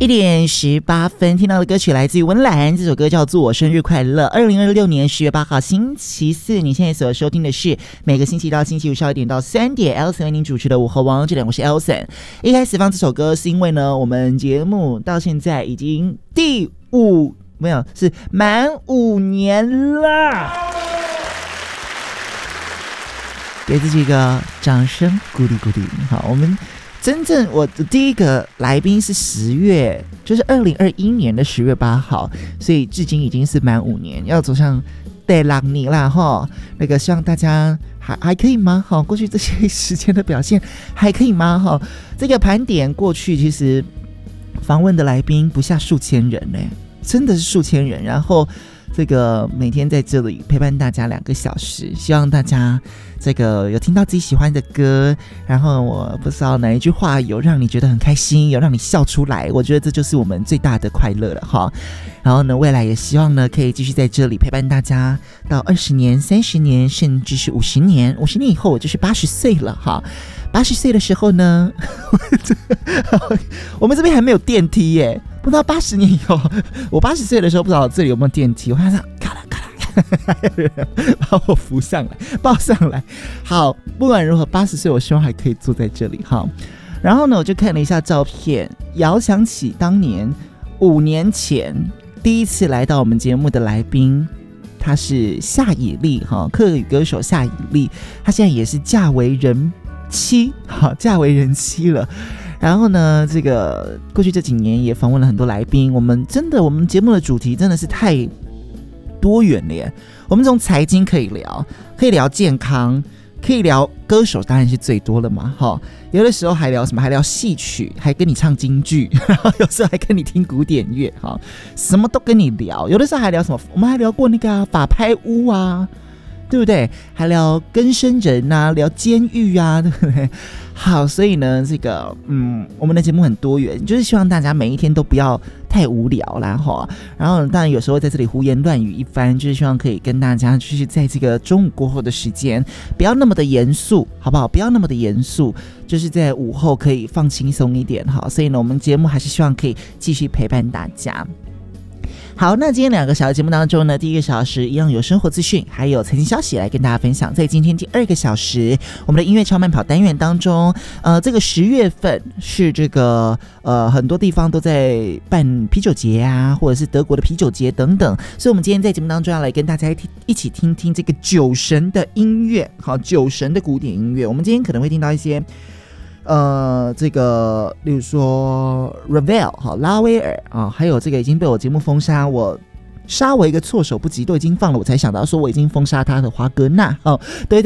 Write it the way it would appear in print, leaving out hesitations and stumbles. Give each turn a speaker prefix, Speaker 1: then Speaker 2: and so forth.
Speaker 1: 1:18，听到的歌曲来自于文岚，这首歌叫做《我生日快乐》。2026年10月8号星期四，你现在所收听的是每个星期一到星期五12点到3点 Elson 为您主持的午后王这点，我是 Elson。一开始放这首歌是因为呢，我们节目到现在已经是满5年了，给自己一个掌声鼓励鼓励。好，我们真正我的第一个来宾是10月，就是2021年的10月8号，所以至今已经是满5年，要走上第6年啦哈。那个希望大家还可以吗？哈，过去这些时间的表现还可以吗？哈，这个盘点过去，其实访问的来宾不下数千人呢，真的是数千人。然后这个每天在这里陪伴大家2个小时，希望大家这个有听到自己喜欢的歌，然后我不知道哪一句话有让你觉得很开心，有让你笑出来，我觉得这就是我们最大的快乐了哈。然后呢，未来也希望呢可以继续在这里陪伴大家到20年、30年，甚至是50年。50年以后我就是80岁了哈。80岁的时候呢，我们这边还没有电梯耶，不知道80年以后，我80岁的时候不知道这里有没有电梯，我看到咔啦咔啦，还有人把我扶上来抱上来。好，不管如何80岁我希望还可以坐在这里哈。然后呢，我就看了一下照片，遥想起当年5年前第一次来到我们节目的来宾，他是夏以利哈，客语歌手夏以利，他现在也是嫁为人妻了。然后呢，这个过去这几年也访问了很多来宾，我们节目的主题真的是太多元了耶。我们从财经可以聊健康，可以聊歌手，当然是最多了嘛哈。有的时候还聊什么？还聊戏曲，还跟你唱京剧，然后有时候还跟你听古典乐哈，什么都跟你聊。有的时候还聊什么？我们还聊过那个法拍屋啊，对不对？还聊更生人啊，聊监狱啊，对不对？好，所以呢，这个我们的节目很多元，就是希望大家每一天都不要太无聊啦哈。然后当然有时候在这里胡言乱语一番，就是希望可以跟大家就是在这个中午过后的时间，不要那么的严肃，好不好？不要那么的严肃，就是在午后可以放轻松一点哈。所以呢，我们节目还是希望可以继续陪伴大家。好，那今天2个小时节目当中呢，第1个小时一样有生活资讯，还有财经消息来跟大家分享。在今天第2个小时，我们的音乐超慢跑单元当中，这个10月份是这个很多地方都在办啤酒节啊，或者是德国的啤酒节等等，所以我们今天在节目当中要来跟大家一起听听这个酒神的音乐，好，酒神的古典音乐。我们今天可能会听到一些这个例如说 Ravel 好拉威尔啊，还有这个已经被我节目封杀，我杀我一个措手不及，都已经放了，我才想到说我已经封杀他的华格纳哦，对。